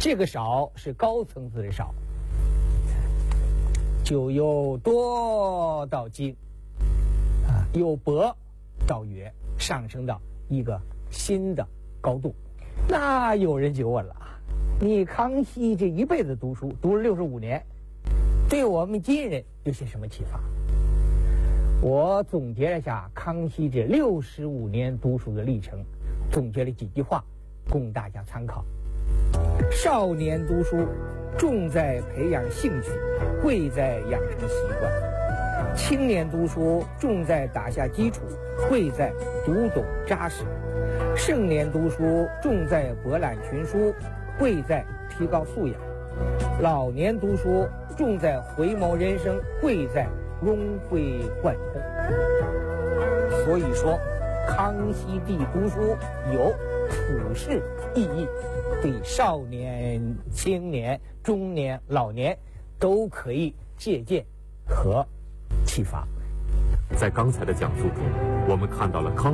这个少是高层次的少，就由多到精，由博到约，上升到一个新的高度。那有人就问了，你康熙这一辈子读书，读了65年，对我们今人有些什么启发？我总结了一下康熙这65年读书的历程，总结了几句话供大家参考。少年读书，重在培养兴趣，贵在养成习惯；青年读书，重在打下基础，贵在读懂扎实；盛年读书，重在博览群书，贵在提高素养；老年读书，重在回眸人生，贵在融会贯通。所以说，康熙帝读书有普世意义，对少年、青年、中年、老年都可以借鉴和启发。 在刚才的讲述中，我们看到了康